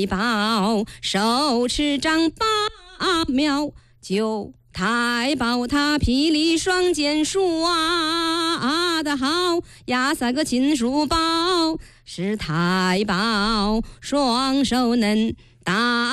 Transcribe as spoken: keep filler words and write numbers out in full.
太保手持丈八苗，就太保他霹雳双剑耍得好，压三个秦书包，是太保双手能打